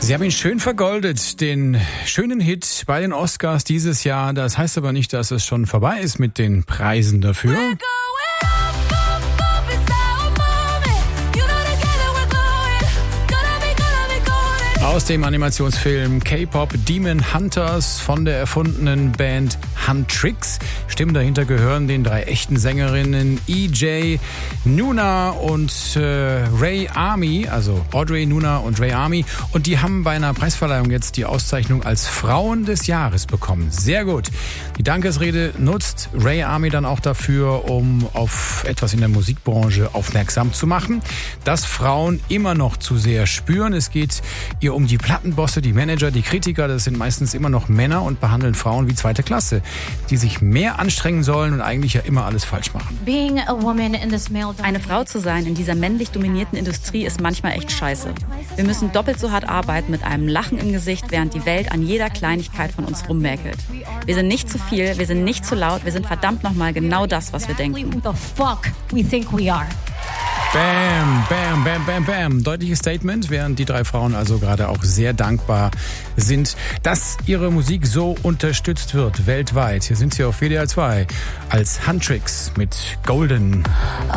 Sie haben ihn schön vergoldet, den schönen Hit bei den Oscars dieses Jahr. Das heißt aber nicht, dass es schon vorbei ist mit den Preisen dafür. Aus dem Animationsfilm K-Pop Demon Hunters von der erfundenen Band Huntrix. Stimmen dahinter gehören den 3 echten Sängerinnen EJ, Nuna und Ray Army, also Audrey, Nuna und Ray Army. Und die haben bei einer Preisverleihung jetzt die Auszeichnung als Frauen des Jahres bekommen. Sehr gut. Die Dankesrede nutzt Ray Army dann auch dafür, um auf etwas in der Musikbranche aufmerksam zu machen, das Frauen immer noch zu sehr spüren. Es geht ihr um die Plattenbosse, die Manager, die Kritiker. Das sind meistens immer noch Männer und behandeln Frauen wie zweite Klasse, die sich mehr anstrengen sollen und eigentlich ja immer alles falsch machen. Eine Frau zu sein in dieser männlich dominierten Industrie ist manchmal echt scheiße. Wir müssen doppelt so hart arbeiten mit einem Lachen im Gesicht, während die Welt an jeder Kleinigkeit von uns rummäkelt. Wir sind nicht zu viel, wir sind nicht zu laut, wir sind verdammt nochmal genau das, was wir denken. Bam, bam, bam, bam, bam. Deutliches Statement, während die 3 Frauen also gerade auch sehr dankbar sind, dass ihre Musik so unterstützt wird weltweit. Hier sind sie auf WDR 2 als Huntrix mit Golden.